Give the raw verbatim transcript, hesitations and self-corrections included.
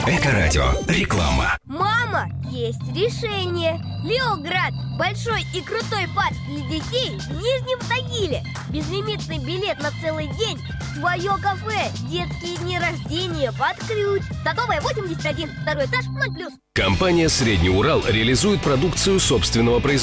Эко-радио. Реклама. Мама, есть решение. Леоград. Большой и крутой парк для детей в Нижнем Тагиле. Безлимитный билет на целый день. Твое кафе. Детские дни рождения под ключ. Садовая, восемьдесят один. Второй этаж, ноль плюс. Компания «Средний Урал» реализует продукцию собственного производства.